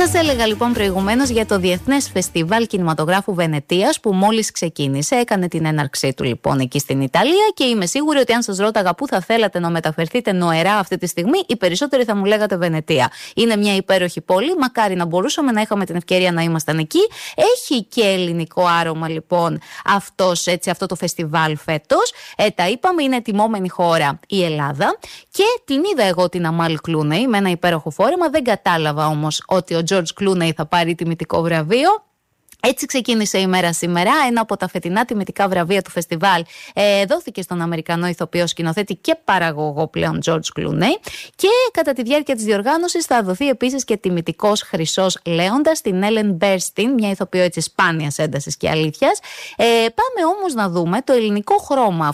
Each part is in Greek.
Σας έλεγα λοιπόν προηγουμένως για το Διεθνές Φεστιβάλ Κινηματογράφου Βενετίας που μόλις ξεκίνησε. Έκανε την έναρξή του λοιπόν εκεί στην Ιταλία και είμαι σίγουρη ότι αν σας ρώταγα πού θα θέλατε να μεταφερθείτε νοερά αυτή τη στιγμή, οι περισσότεροι θα μου λέγατε Βενετία. Είναι μια υπέροχη πόλη, μακάρι να μπορούσαμε να είχαμε την ευκαιρία να ήμασταν εκεί. Έχει και ελληνικό άρωμα λοιπόν αυτό το φεστιβάλ φέτος. Τα είπαμε, είναι ετοιμόμενη χώρα η Ελλάδα και την είδα εγώ την Αμάλ Κλούνεϊ με ένα υπέροχο φόρεμα. Δεν κατάλαβα όμως ότι ο Τζορτζ Κλούνεϊ θα πάρει τιμητικό βραβείο. Έτσι ξεκίνησε η μέρα σήμερα. Ένα από τα φετινά τιμητικά βραβεία του φεστιβάλ δόθηκε στον Αμερικανό ηθοποιό, σκηνοθέτη και παραγωγό πλέον George Clooney. Και κατά τη διάρκεια της διοργάνωσης θα δοθεί επίσης και τιμητικός χρυσός λέοντας στην Ellen Burstyn, μια ηθοποιό έτσι σπάνιας έντασης και αλήθειας. Πάμε όμως να δούμε το ελληνικό χρώμα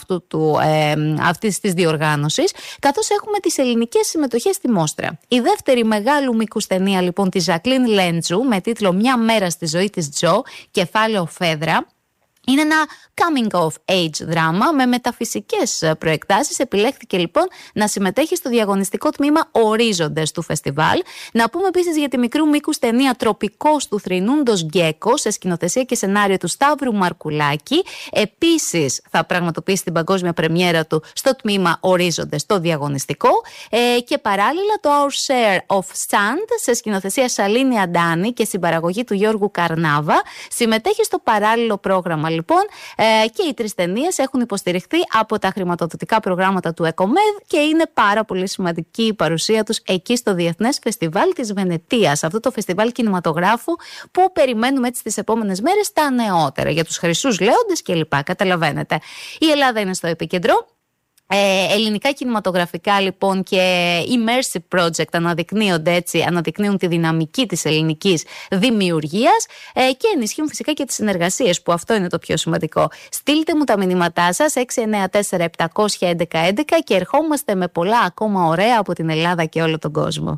αυτής της διοργάνωσης, καθώς έχουμε τις ελληνικές συμμετοχές στη μόστρα. Η δεύτερη μεγάλου μήκους ταινία λοιπόν της Ζακλίν Λέντζου με τίτλο «Μια μέρα στη ζωή της Τζο», κεφάλαιο Φέδρα. Είναι ένα coming of age δράμα με μεταφυσικές προεκτάσεις. Επιλέχθηκε λοιπόν να συμμετέχει στο διαγωνιστικό τμήμα Ορίζοντες του φεστιβάλ. Να πούμε επίσης για τη μικρού μήκους ταινία Τροπικός του Θρηνούντος Γκέκο σε σκηνοθεσία και σενάριο του Σταύρου Μαρκουλάκη. Επίσης θα πραγματοποιήσει την παγκόσμια πρεμιέρα του στο τμήμα Ορίζοντες το διαγωνιστικό. Και παράλληλα το Our Share of Sand σε σκηνοθεσία Σαλήνη Αντάνη και συμπαραγωγή του Γιώργου Καρνάβα. Συμμετέχει στο παράλληλο πρόγραμμα λοιπόν, και οι τρεις ταινίες έχουν υποστηριχθεί από τα χρηματοδοτικά προγράμματα του ΕΚΟΜΕΔ και είναι πάρα πολύ σημαντική η παρουσία τους εκεί στο Διεθνές Φεστιβάλ της Βενετίας, αυτό το φεστιβάλ κινηματογράφου που περιμένουμε έτσι τις επόμενες μέρες τα νεότερα για τους χρυσούς λέοντες κλπ. Καταλαβαίνετε. Η Ελλάδα είναι στο επίκεντρο. Ελληνικά κινηματογραφικά λοιπόν και immersive project αναδεικνύουν τη δυναμική της ελληνικής δημιουργίας και ενισχύουν φυσικά και τις συνεργασίες, που αυτό είναι το πιο σημαντικό. Στείλτε μου τα μηνύματά σας 694-711-11 και ερχόμαστε με πολλά ακόμα ωραία από την Ελλάδα και όλο τον κόσμο.